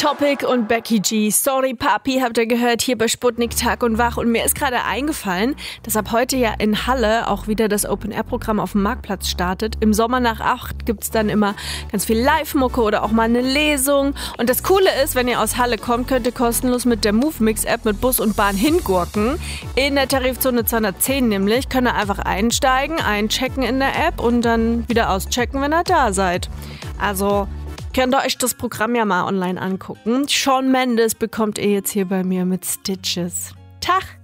Topic und Becky G. Sorry Papi, habt ihr gehört, hier bei Sputnik Tag und Wach. Und mir ist gerade eingefallen, dass ab heute ja in Halle auch wieder das Open-Air-Programm auf dem Marktplatz startet. Im Sommer nach 8 gibt's dann immer ganz viel Live-Mucke oder auch mal eine Lesung. Und das Coole ist, wenn ihr aus Halle kommt, könnt ihr kostenlos mit der MoveMix-App mit Bus und Bahn hingurken. In der Tarifzone 210 nämlich könnt ihr einfach einsteigen, einchecken in der App und dann wieder auschecken, wenn ihr da seid. Also könnt ihr euch das Programm ja mal online angucken. Shawn Mendes bekommt ihr jetzt hier bei mir mit Stitches. Tag!